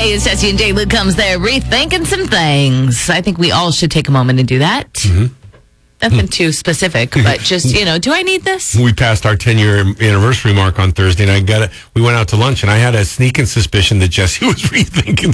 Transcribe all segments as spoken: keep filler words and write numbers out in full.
Hey, it's Jesse and Jay. Luke comes there rethinking some things. I think we all should take a moment and do that. Mm-hmm. Nothing too specific, but just, you know, do I need this? We passed our ten-year anniversary mark on Thursday, and I got it. We went out to lunch, and I had a sneaking suspicion that Jesse was rethinking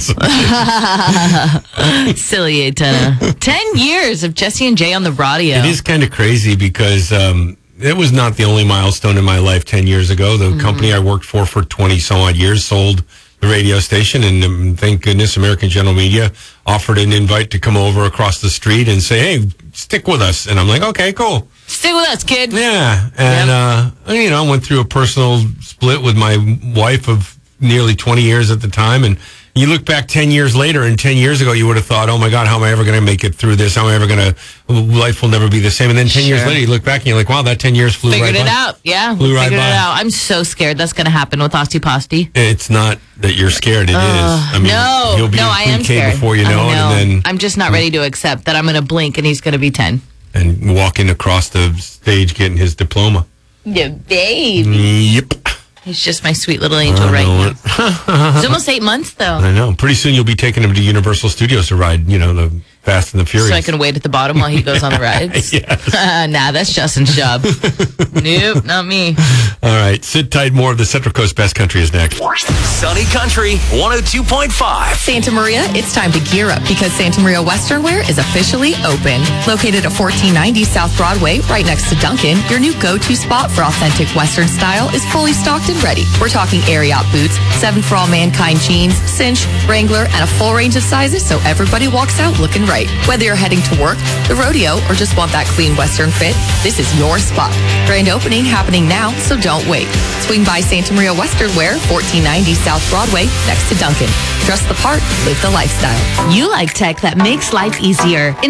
something. Silly antenna. Ten years of Jesse and Jay on the radio. It is kind of crazy because um, it was not the only milestone in my life ten years ago. The mm-hmm. company I worked for for twenty some odd years sold the radio station, and um, thank goodness American General Media offered an invite to come over across the street and say, hey, stick with us. And I'm like, okay, cool. Stick with us, kid. Yeah. And, yep. uh, you know, I went through a personal split with my wife of nearly twenty years at the time. And you look back ten years later, and ten years ago, you would have thought, oh my God, how am I ever going to make it through this? How am I ever going to, life will never be the same. And then ten sure. years later, you look back and you're like, wow, that ten years flew Figured right by. Figured it out. Yeah. Flew right Figured by. it out. I'm so scared that's going to happen with Osteopasti. It's not that you're scared. It uh, is. I mean, no, he'll be no, in I am pre-K scared. before you know, know. it. And then, I'm just not ready to accept that I'm going to blink and he's going to be ten. And walking across the stage getting his diploma. Yeah, baby. Yep. He's just my sweet little angel right now. It's almost eight months, though. I know. Pretty soon you'll be taking him to Universal Studios to ride, you know, the Fast and the Furious. So I can wait at the bottom while he goes on the rides? Yes. Uh, nah, that's Justin's job. Nope, not me. All right. Sit tight. More of the Central Coast Best Country is next. Sunny Country one oh two point five. Santa Maria, it's time to gear up because Santa Maria Western Wear is officially open. Located at fourteen ninety South Broadway, right next to Dunkin', your new go-to spot for authentic Western style is fully stocked and ready. We're talking Ariat boots, seven for All Mankind jeans, cinch, Wrangler, and a full range of sizes so everybody walks out looking right. Whether you're heading to work, the rodeo, or just want that clean Western fit, this is your spot. Grand opening happening now, so don't wait. Swing by Santa Maria Western Wear, fourteen ninety South Broadway, next to Dunkin'. Dress the part, live the lifestyle. You like tech that makes life easier.